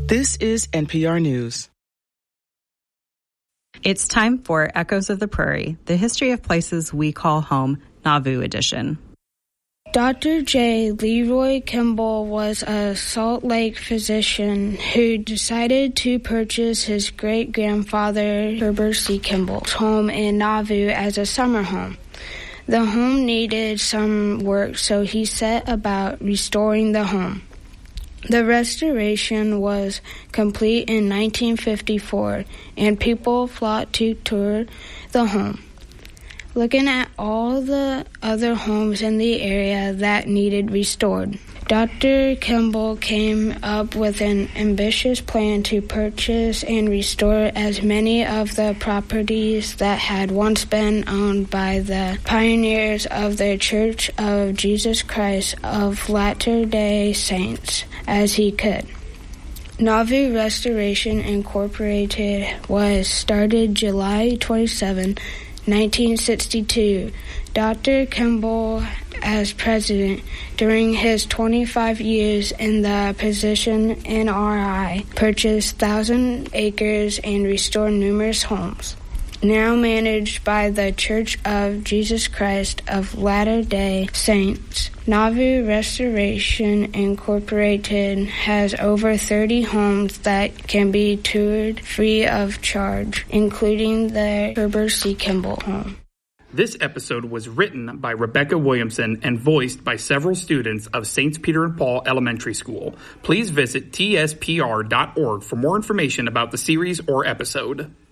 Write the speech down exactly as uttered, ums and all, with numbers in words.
This is N P R News. It's time for Echoes of the Prairie, the history of places we call home, Nauvoo edition. Doctor J. Leroy Kimball was a Salt Lake physician who decided to purchase his great-grandfather Herbert C. Kimball's home in Nauvoo as a summer home. The home needed some work, so he set about restoring the home. The restoration was complete in nineteen fifty-four, and people flocked to tour the home. Looking at all the other homes in the area that needed restored, Doctor Kimball came up with an ambitious plan to purchase and restore as many of the properties that had once been owned by the pioneers of the Church of Jesus Christ of Latter-day Saints as he could. Nauvoo Restoration Incorporated was started July twenty-seventh, nineteen sixty-two. Doctor Kimball, as president, during his twenty-five years in the position, N R I purchased one thousand acres and restored numerous homes. Now managed by the Church of Jesus Christ of Latter-day Saints, Nauvoo Restoration Incorporated has over thirty homes that can be toured free of charge, including the Herbert C. Kimball home. This episode was written by Rebecca Williamson and voiced by several students of Saints Peter and Paul Elementary School. Please visit T S P R dot org for more information about the series or episode.